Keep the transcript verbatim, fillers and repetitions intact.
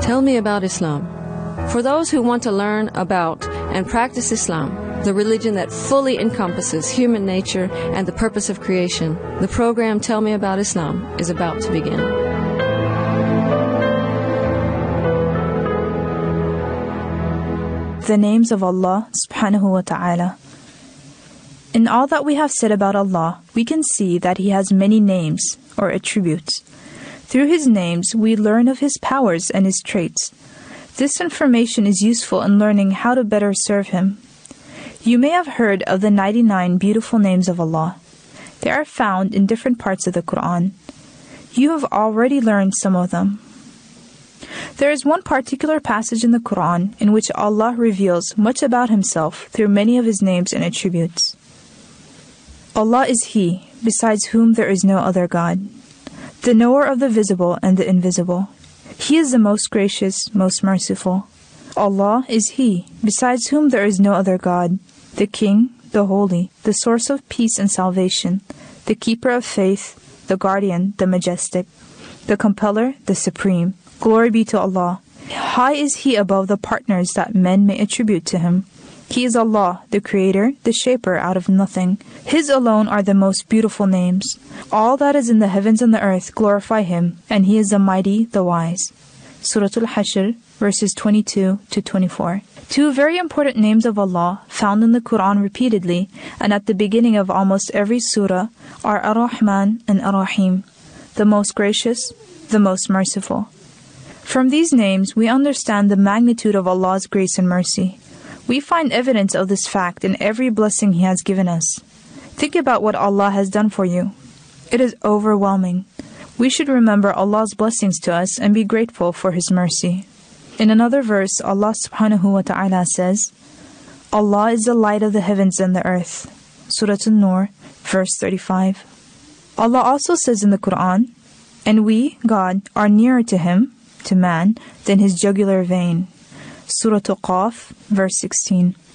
Tell me about Islam. For those who want to learn about and practice Islam, the religion that fully encompasses human nature and the purpose of creation, the program Tell Me About Islam is about to begin. The names of Allah subhanahu wa ta'ala. In all that we have said about Allah, we can see that He has many names or attributes. Through His names, we learn of His powers and His traits. This information is useful in learning how to better serve Him. You may have heard of the ninety-nine beautiful names of Allah. They are found in different parts of the Quran. You have already learned some of them. There is one particular passage in the Quran in which Allah reveals much about Himself through many of His names and attributes. Allah is He, besides whom there is no other God, the knower of the visible and the invisible. He is the most gracious, most merciful. Allah is He, besides whom there is no other God, the King, the Holy, the source of peace and salvation, the keeper of faith, the guardian, the majestic, the compeller, the supreme. Glory be to Allah. High is He above the partners that men may attribute to Him. He is Allah, the Creator, the Shaper out of nothing. His alone are the most beautiful names. All that is in the heavens and the earth glorify Him, and He is the Mighty, the Wise. Surah Al-Hashr, verses twenty-two to twenty-four. Two very important names of Allah, found in the Quran repeatedly, and at the beginning of almost every surah, are Ar-Rahman and Ar-Rahim, the most gracious, the most merciful. From these names, we understand the magnitude of Allah's grace and mercy. We find evidence of this fact in every blessing He has given us. Think about what Allah has done for you. It is overwhelming. We should remember Allah's blessings to us and be grateful for His mercy. In another verse, Allah subhanahu wa ta'ala says, Allah is the light of the heavens and the earth. Surah An-Nur, verse thirty-five. Allah also says in the Quran, and we, God, are nearer to Him, to man, than his jugular vein. Surah Qaf, verse sixteen.